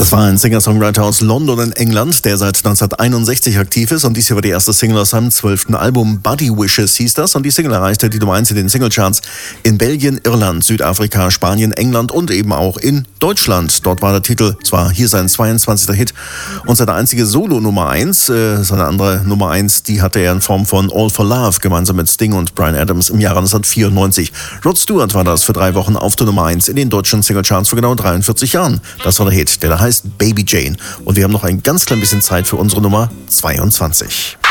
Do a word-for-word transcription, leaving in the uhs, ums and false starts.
Das war ein Singer-Songwriter aus London in England, der seit neunzehnhunderteinundsechzig aktiv ist und dies hier war die erste Single aus seinem zwölften Album. Body Wishes hieß das und die Single erreichte die Nummer eins in den Singlecharts in Belgien, Irland, Südafrika, Spanien, England und eben auch in Deutschland. Dort war der Titel zwar hier sein zweiundzwanzigster Hit und seine einzige Solo-Nummer eins. Äh, seine andere Nummer eins, die hatte er in Form von All for Love gemeinsam mit Sting und Bryan Adams im Jahre neunzehnhundertvierundneunzig. Rod Stewart war das für drei Wochen auf der Nummer eins in den deutschen Singlecharts vor genau dreiundvierzig Jahren. Das war der Hit, der da heißt Baby Jane. Und wir haben noch ein ganz klein bisschen Zeit für unsere Nummer zweiundzwanzig.